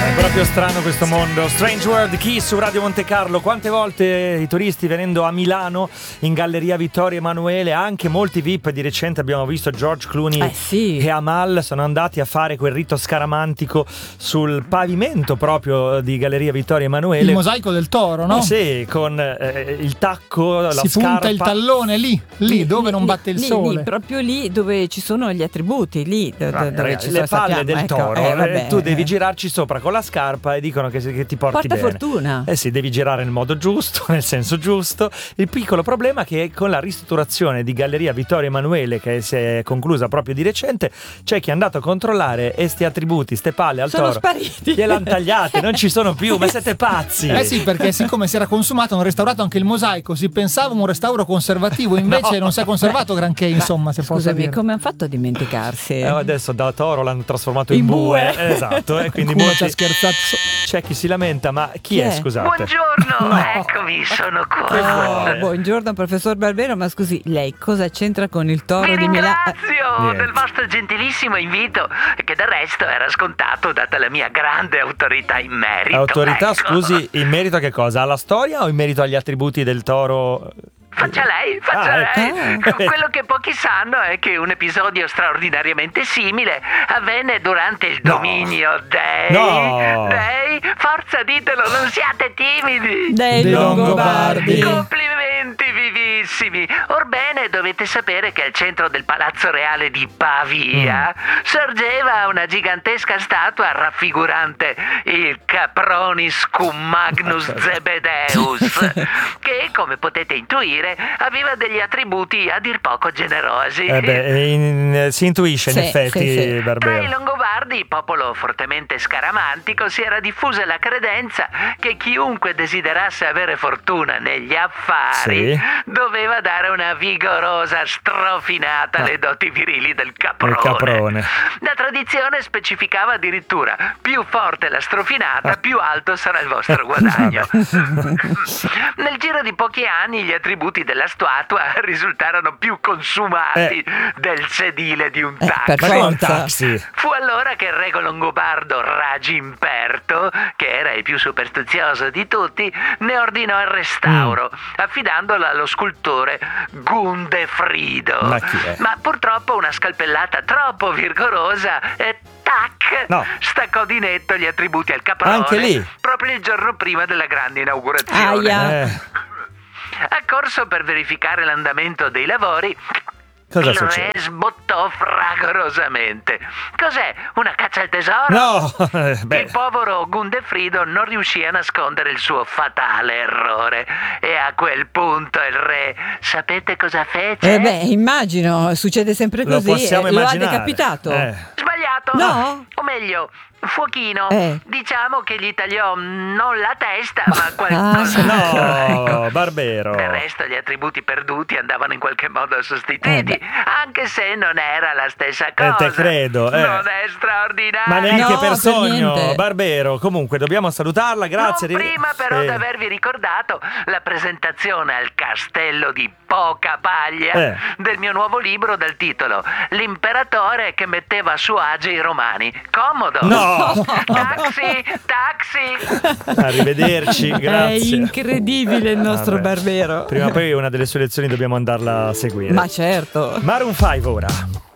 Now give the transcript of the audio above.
È proprio strano questo mondo. Strange World, Kiss su Radio Monte Carlo. Quante volte i turisti venendo a Milano in Galleria Vittorio Emanuele, anche molti VIP di recente abbiamo visto George Clooney e Amal sono andati a fare quel rito scaramantico sul pavimento proprio di Galleria Vittorio Emanuele. Il mosaico del toro, no? Sì, con il tacco, la scarpa. Si punta il tallone lì dove non batte il sole. Proprio lì dove ci sono gli attributi, lì dove ci le palle del toro. Tu devi girarci sopra con la scarpa e dicono che ti porti porta bene. Fortuna. Sì, devi girare nel modo giusto, nel senso giusto. Il piccolo problema è che con la ristrutturazione di Galleria Vittorio Emanuele, che si è conclusa proprio di recente, c'è chi è andato a controllare e sti attributi, ste palle al sono toro spariti. gliel'hanno tagliate, non ci sono più. Ma siete pazzi? Sì, perché siccome si era consumato, hanno restaurato anche il mosaico. Si pensava un restauro conservativo, invece non si è conservato granché, insomma. Se Scusami, come hanno fatto a dimenticarsi? Adesso da toro l'hanno trasformato in bue. Esatto, quindi ci ha scherzato. C'è chi si lamenta, ma chi è? Scusate. Buongiorno, eccomi, sono qua. Buongiorno professor Barbero, ma scusi, lei cosa c'entra con il toro di Milano? Ringrazio del vostro gentilissimo invito, che del resto era scontato data la mia grande autorità in merito. Autorità, ecco. Scusi, in merito a che cosa? Alla storia o in merito agli attributi del toro? Faccia lei. Quello che pochi sanno è che un episodio straordinariamente simile avvenne durante il dominio dei forza ditelo, non siate timidi, dei Longobardi. Complimenti vivissimi. Orbene, dovete sapere che al centro del Palazzo Reale di Pavia sorgeva una gigantesca statua raffigurante il Capronis cum Magnus Zebedeus, che, come potete intuire, aveva degli attributi a dir poco generosi. Si intuisce in effetti, Barbero. Tra i Longobardi, popolo fortemente scaramantico, si era diffusa la credenza che chiunque desiderasse avere fortuna negli affari doveva dare una vigorosa strofinata alle doti virili del caprone. La tradizione specificava addirittura: più forte la strofinata, più alto sarà il vostro guadagno. Nel giro di pochi anni gli attributi della statua risultarono più consumati del sedile di un taxi. Fu allora che il re longobardo Ragimperto, che era il più superstizioso di tutti, ne ordinò il restauro, affidandolo allo scultore Gundefrido. Ma purtroppo una scalpellata troppo vigorosa staccò di netto gli attributi al caprone. Anche lì? Proprio il giorno prima della grande inaugurazione. Accorso per verificare l'andamento dei lavori, il re sbottò fragorosamente. Cos'è? Una caccia al tesoro? No! Il povero Gundefrido non riuscì a nascondere il suo fatale errore. E a quel punto il re, sapete cosa fece? Immagino, succede sempre così. Lo ha decapitato. Sbagliato. No? O meglio, fuochino. Diciamo che gli tagliò non la testa, ma qualcosa. No, Barbero. Del resto gli attributi perduti andavano in qualche modo sostituiti, anche se non era la stessa cosa. Te credo. Non è straordinario. Ma neanche per sogno, Barbero. Comunque dobbiamo salutarla, grazie. Non prima però di avervi ricordato la presentazione al Castello di Poca Paglia del mio nuovo libro dal titolo L'imperatore che metteva a suo agio i romani. Comodo. No. Taxi. Arrivederci, grazie. È incredibile il nostro Barbero. Prima o poi una delle sue lezioni dobbiamo andarla a seguire. Ma certo. Maroon 5 ora.